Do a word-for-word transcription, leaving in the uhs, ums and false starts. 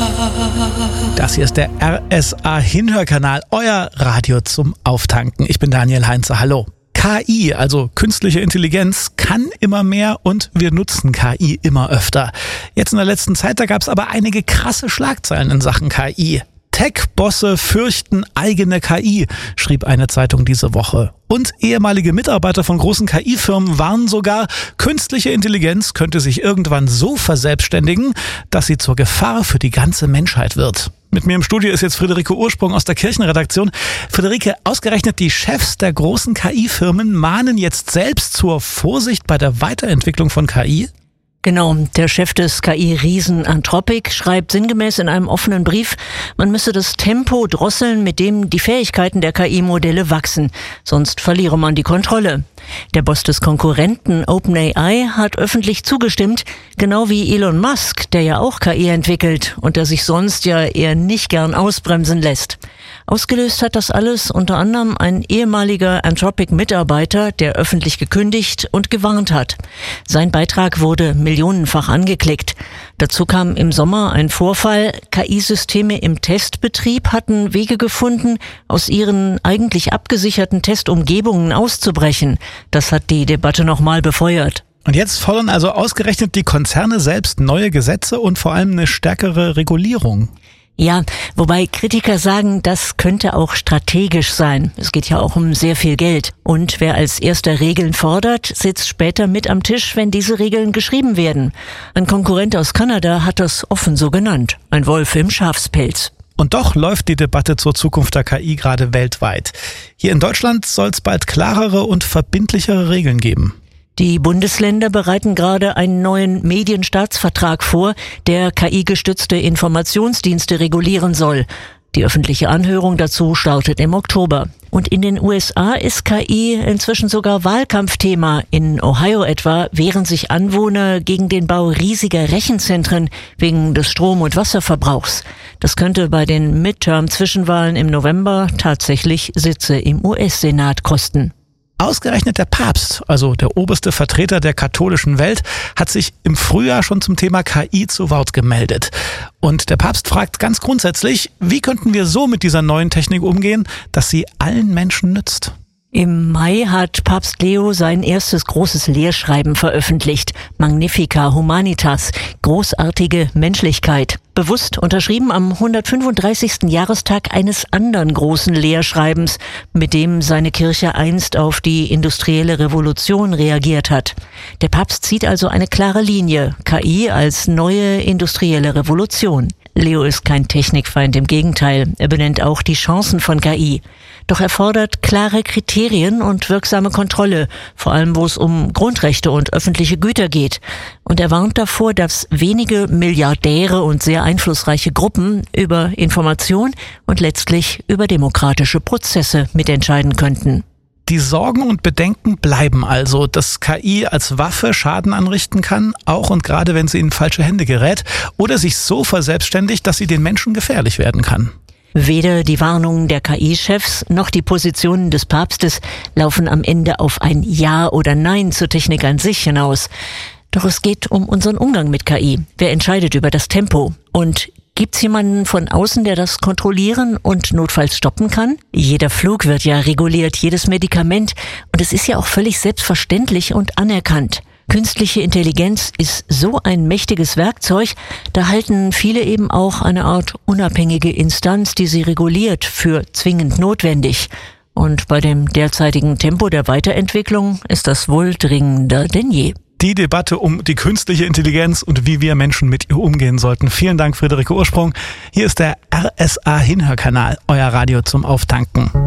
Das hier ist der R S A-Hinhörkanal, euer Radio zum Auftanken. Ich bin Daniel Heinze, hallo. K I, also künstliche Intelligenz, kann immer mehr und wir nutzen K I immer öfter. Jetzt in der letzten Zeit, da gab es aber einige krasse Schlagzeilen in Sachen K I. Tech-Bosse fürchten eigene K I, schrieb eine Zeitung diese Woche. Und ehemalige Mitarbeiter von großen K I-Firmen warnen sogar, künstliche Intelligenz könnte sich irgendwann so verselbstständigen, dass sie zur Gefahr für die ganze Menschheit wird. Mit mir im Studio ist jetzt Friederike Ursprung aus der Kirchenredaktion. Friederike, ausgerechnet die Chefs der großen K I-Firmen mahnen jetzt selbst zur Vorsicht bei der Weiterentwicklung von K I? Genau, der Chef des K I-Riesen Anthropic schreibt sinngemäß in einem offenen Brief, man müsse das Tempo drosseln, mit dem die Fähigkeiten der K I-Modelle wachsen, sonst verliere man die Kontrolle. Der Boss des Konkurrenten OpenAI hat öffentlich zugestimmt, genau wie Elon Musk, der ja auch K I entwickelt und der sich sonst ja eher nicht gern ausbremsen lässt. Ausgelöst hat das alles unter anderem ein ehemaliger Anthropic-Mitarbeiter, der öffentlich gekündigt und gewarnt hat. Sein Beitrag wurde millionenfach angeklickt. Dazu kam im Sommer ein Vorfall. K I-Systeme im Testbetrieb hatten Wege gefunden, aus ihren eigentlich abgesicherten Testumgebungen auszubrechen. Das hat die Debatte nochmal befeuert. Und jetzt fordern also ausgerechnet die Konzerne selbst neue Gesetze und vor allem eine stärkere Regulierung. Ja, wobei Kritiker sagen, das könnte auch strategisch sein. Es geht ja auch um sehr viel Geld. Und wer als erster Regeln fordert, sitzt später mit am Tisch, wenn diese Regeln geschrieben werden. Ein Konkurrent aus Kanada hat das offen so genannt. Ein Wolf im Schafspelz. Und doch läuft die Debatte zur Zukunft der K I gerade weltweit. Hier in Deutschland soll es bald klarere und verbindlichere Regeln geben. Die Bundesländer bereiten gerade einen neuen Medienstaatsvertrag vor, der K I-gestützte Informationsdienste regulieren soll. Die öffentliche Anhörung dazu startet im Oktober. Und in den U S A ist K I inzwischen sogar Wahlkampfthema. In Ohio etwa wehren sich Anwohner gegen den Bau riesiger Rechenzentren wegen des Strom- und Wasserverbrauchs. Das könnte bei den Midterm-Zwischenwahlen im November tatsächlich Sitze im U S-Senat kosten. Ausgerechnet der Papst, also der oberste Vertreter der katholischen Welt, hat sich im Frühjahr schon zum Thema K I zu Wort gemeldet. Und der Papst fragt ganz grundsätzlich, wie könnten wir so mit dieser neuen Technik umgehen, dass sie allen Menschen nützt? Im Mai hat Papst Leo sein erstes großes Lehrschreiben veröffentlicht. Magnifica Humanitas, großartige Menschlichkeit. Bewusst unterschrieben am hundertfünfunddreißigsten Jahrestag eines anderen großen Lehrschreibens, mit dem seine Kirche einst auf die industrielle Revolution reagiert hat. Der Papst zieht also eine klare Linie, K I als neue industrielle Revolution. Leo ist kein Technikfeind, im Gegenteil, er benennt auch die Chancen von K I. Doch er fordert klare Kriterien und wirksame Kontrolle, vor allem wo es um Grundrechte und öffentliche Güter geht. Und er warnt davor, dass wenige Milliardäre und sehr einflussreiche Gruppen über Information und letztlich über demokratische Prozesse mitentscheiden könnten. Die Sorgen und Bedenken bleiben also, dass K I als Waffe Schaden anrichten kann, auch und gerade wenn sie in falsche Hände gerät, oder sich so verselbstständigt, dass sie den Menschen gefährlich werden kann. Weder die Warnungen der K I-Chefs noch die Positionen des Papstes laufen am Ende auf ein Ja oder Nein zur Technik an sich hinaus. Doch es geht um unseren Umgang mit K I. Wer entscheidet über das Tempo? Und gibt's jemanden von außen, der das kontrollieren und notfalls stoppen kann? Jeder Flug wird ja reguliert, jedes Medikament. Und es ist ja auch völlig selbstverständlich und anerkannt. Künstliche Intelligenz ist so ein mächtiges Werkzeug, da halten viele eben auch eine Art unabhängige Instanz, die sie reguliert, für zwingend notwendig. Und bei dem derzeitigen Tempo der Weiterentwicklung ist das wohl dringender denn je. Die Debatte um die künstliche Intelligenz und wie wir Menschen mit ihr umgehen sollten. Vielen Dank, Friederike Ursprung. Hier ist der R S A-Hinhörkanal, euer Radio zum Auftanken.